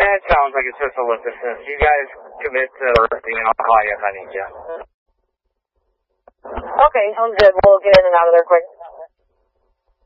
It sounds like it's just solicitousness. You guys commit to working. I'll call you if I need you. Okay, sounds good. We'll get in and out of there quick.